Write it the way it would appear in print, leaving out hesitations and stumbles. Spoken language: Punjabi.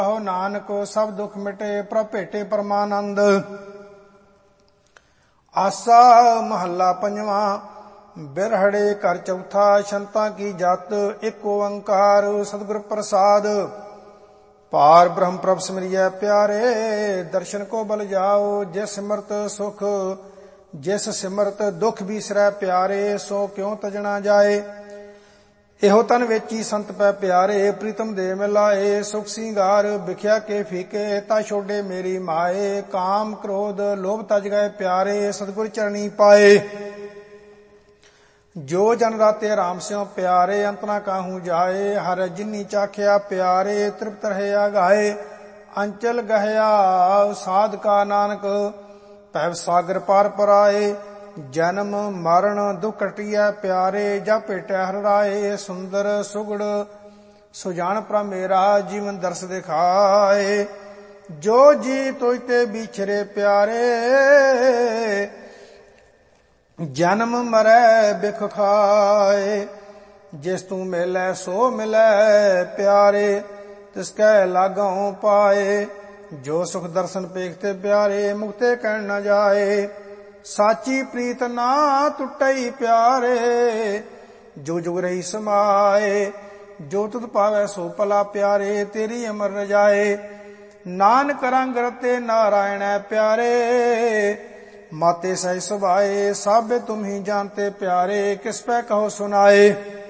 ਹੋ ਨਾਨਕ ਸਭ ਦੁਖ ਮਿਟੇ ਪ੍ਰਭ ਭੇਟੇ ਪਰਮਾਨੰਦ। ਆਸਾ ਮਹੱਲਾ ਪੰਜਵਾਂ। ਬਿਰਹੜੇ ਘਰ ਚੌਥਾ। ਸ਼ੰਤਾਂ ਕੀ ਜਤ ਇੱਕ ਓੰਕਾਰ ਸਤਿਗੁਰ ਪ੍ਰਸਾਦ। ਪਾਰ ਬ੍ਰਹਮ ਪ੍ਰਭ ਸਿਮਰਿਐ ਪਿਆਰੇ ਦਰਸ਼ਨ ਕੋ ਬਲ ਜਾਓ। ਜਿਸ ਸਿਮਰਤ ਸੁਖ ਜਿਸ ਸਿਮਰਤ ਦੁਖ ਬਿਸਰੈ ਪਿਆਰੇ ਸੋ ਕਿਉ ਤਜਣਾ ਜਾਏ। ਇਹੋ ਤਨ ਵੇਚੀ ਸੰਤ ਪੈ ਪਿਆਰੇ ਪ੍ਰੀਤਮ ਦੇ ਮਿਲਾਏ। ਸੁਖ ਸਿੰਗਾਰ ਵਿਖਿਆ ਕੇ ਫੀਕੇ ਤਾ ਛੋਡੇ ਮੇਰੀ ਮਾਏ। ਕਾਮ ਕ੍ਰੋਧ ਲੋਭ ਤਜ ਗਏ ਪਿਆਰੇ ਸਤਿਗੁਰ ਚਰਣੀ ਪਾਏ। ਜੋ ਜਨ ਰਾਤੇ ਰਾਮ ਸਿਉ ਪਿਆਰੇ ਅੰਤ ਨਾ ਕਾਹੂ ਜਾਏ। ਹਰ ਜਿਨੀ ਚਾਖਿਆ ਪਿਆਰੇ ਤ੍ਰਿਪਤ ਰਹਿਆ ਗਾਏ। ਅੰਚਲ ਗਹਿਆ ਸਾਧ ਕਾ ਨਾਨਕ ਭਵ ਸਾਗਰ ਪਾਰ ਪਰਾਏ। ਜਨਮ ਮਰਨ ਦੁਖ ਕਟਿਐ ਪਿਆਰੇ ਜਪ ਭੇਟੈ ਹਰਿ ਰਾਏ। ਸੁੰਦਰ ਸੁਗੜ ਸੁਜਾਨ ਪ੍ਰਭ ਮੇਰਾ ਜੀਵਨ ਦਰਸ ਦਿਖਾਏ। ਜੋ ਜੀ ਤੋਇ ਤੇ ਬਿਛਰੇ ਪਿਆਰੇ ਜਨਮ ਮਰੈ ਬਿਖ ਖਾਏ। ਜਿਸ ਤੂੰ ਮਿਲੈ ਸੋ ਮਿਲੈ ਪਿਆਰੇ ਤਿਸ ਕੈ ਲਾਗੋਂ ਪਾਏ। ਜੋ ਸੁਖ ਦਰਸ਼ਨ ਪੇਖਤੇ ਪਿਆਰੇ ਮੁਕਤੇ ਕਹਿਣ ਨ ਜਾਏ। ਸਾਚੀ ਪ੍ਰੀਤ ਨਾ ਟੁੱਟਈ ਪਿਆਰੇ ਜੋ ਜੁਗ ਰਹੀ ਸਮਾਏ। ਜੋ ਤੁਧ ਪਾਵੈ ਸੋ ਭਲਾ ਪਿਆਰੇ ਤੇਰੀ ਅਮਰ ਰਜਾਏ। ਨਾਨਕ ਰੰਗ ਰਤੇ ਨਾਰਾਇਣੈ ਪਿਆਰੇ ਮਾਤੇ ਸਹਿ ਸੁਭਾਏ। ਸਭ ਤੁਮ ਹੀ ਜਾਣਤੇ ਪਿਆਰੇ ਕਿਸ ਪੈ ਕਹੋ ਸੁਨਾਏ।